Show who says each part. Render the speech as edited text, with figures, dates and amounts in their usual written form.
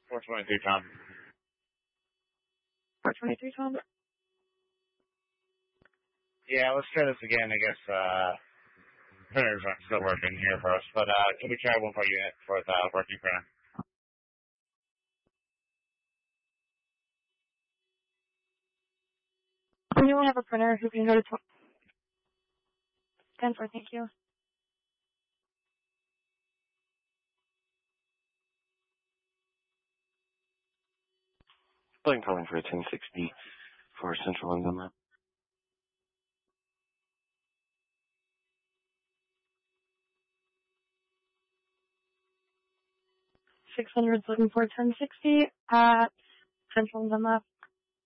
Speaker 1: 423, Tom.
Speaker 2: 423, Tom?
Speaker 1: Yeah, let's try this again. I guess, printers aren't still working here for us, but, can we try one more unit for the working printer?
Speaker 2: Anyone have a printer who can go to 10-4, thank you.
Speaker 3: I'm calling for a 1060 for Central and Dunlap.
Speaker 2: 600 looking for 1060 at Central and Dunlap.